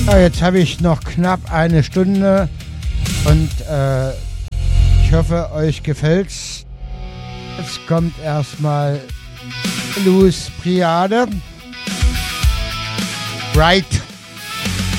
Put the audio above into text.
Ja, jetzt habe ich noch knapp eine Stunde und ich hoffe, euch gefällt's. Jetzt kommt erstmal Louis Priade. Right.